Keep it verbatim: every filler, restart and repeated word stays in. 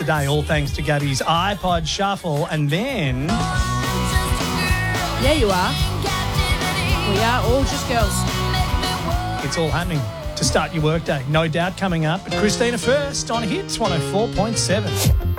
today, all thanks to Gabby's iPod Shuffle. And then... Yeah, you are. We are all just girls. It's all happening to start your workday. No Doubt coming up. But Christina first on Hits one oh four point seven.